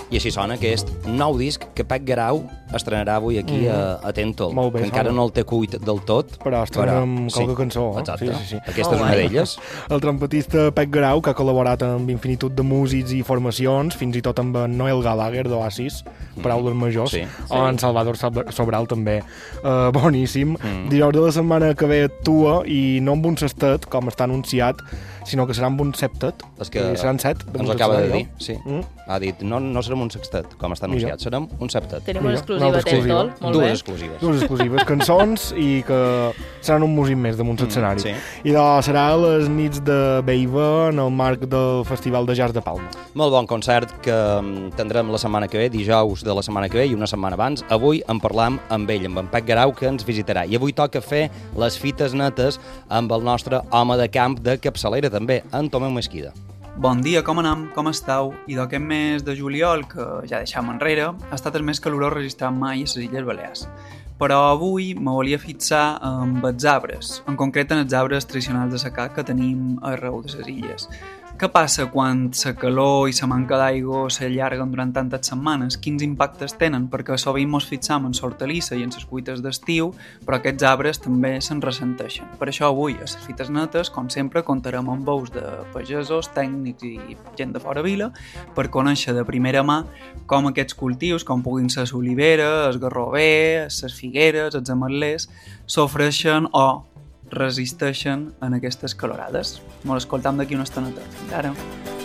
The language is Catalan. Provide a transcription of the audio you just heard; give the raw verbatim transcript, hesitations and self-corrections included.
I així sona aquest nou disc que Pep Guerau estrenarà avui aquí mm. a, a Tentol, Molt bé, que encara sona. no el té cuit del tot. Però estrenem sí. qualque cançó. Eh? Exacte. Sí, sí, sí. Aquesta és una d'elles. El trompetista Pep Guerau, que ha col·laborat amb infinitud de músics i formacions, fins i tot amb en Noel Gallagher d'Oasis, Paraules Majors, sí. o en Salvador Sobral també. Uh, boníssim. Mm. Dijous de la setmana que ve actua, i no amb un sextet, com està anunciat, sinó que serà amb un septet. És que seran set. Ens ho acaba de dir, sí. Mm? Ha dit, no, no serem un sextet, com està anunciat, serem un septet. Tenim Mira, una exclusiva una a Tentol, molt Dues bé. exclusives. Dues exclusives, cançons, i que seran un músic més damunt l'escenari. sí. I doncs serà a les nits de Beiva en el marc del Festival de Jazz de Palma. Molt bon concert que tindrem la setmana que ve, dijous de la setmana que ve i una setmana abans. Avui en parlam amb ell, amb en Pep Guerau, que ens visitarà. I avui toca fer les fites netes amb el nostre home de camp de capçalera també, en Tomeu Mesquida. Bon dia, com anem? Com esteu? I d'aquest mes de juliol, que ja deixam enrere, ha estat el més calorós registrat mai a les Illes Balears. Però avui me volia fixar amb els arbres, en concret en els arbres tradicionals de secà que tenim arreu de les illes. Què passa quan la calor i la manca d'aigua s'allarguen durant tantes setmanes? Quins impactes tenen? Perquè sovint ens fixam en l'hortalissa i en les cuites d'estiu, però aquests arbres també se'n ressenteixen. Per això avui, a les fites netes, com sempre, comptarem amb veus de pagesos, tècnics i gent de fora vila per conèixer de primera mà com aquests cultius, com puguin ser l'olivera, el garrover, les figueres, els ametlers, s'ofreixen o resisteixen en aquestes calorades. Molt escoltam d'aquí una estoneta. Fins ara.